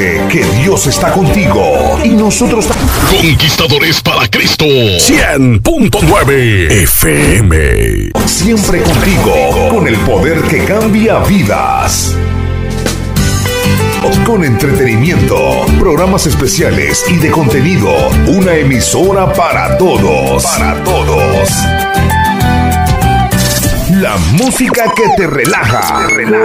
Recuerde que Dios está contigo y nosotros Conquistadores para Cristo 100.9 FM. Siempre contigo, con el poder que cambia vidas. Con entretenimiento, programas especiales y de contenido. Una emisora para todos. Para todos. La música que te relaja.